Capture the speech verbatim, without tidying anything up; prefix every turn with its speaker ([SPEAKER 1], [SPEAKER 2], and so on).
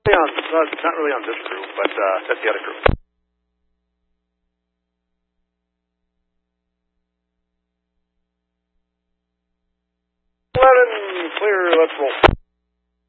[SPEAKER 1] Yeah, not, not really on this crew, but uh, that's the other crew. eleven, clear, let's roll.